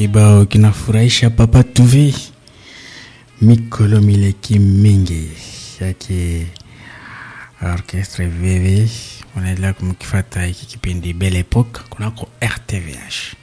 kibao kinafurahisha Papa Tuve Mikolo Mileki Mingi yake orchestre VV. Unaendelea kumkifuata hiki kipindi Belle Epoque kunako RTVH.